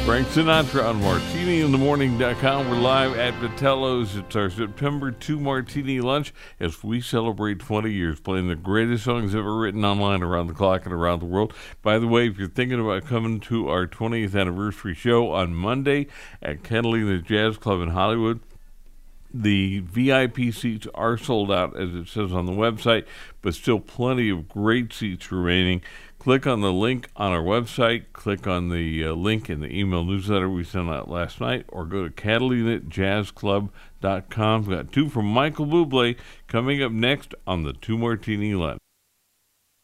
Frank Sinatra on MartiniInTheMorning.com. We're live at Vitello's. It's our September 2 Martini Lunch as we celebrate 20 years playing the greatest songs ever written online around the clock and around the world. By the way, if you're thinking about coming to our 20th anniversary show on Monday at Catalina Jazz Club in Hollywood, the VIP seats are sold out, as it says on the website, but still plenty of great seats remaining. Click on the link on our website, click on the link in the email newsletter we sent out last night, or go to CatalinaJazzClub.com. We've got two from Michael Bublé coming up next on the Two Martini Lunch.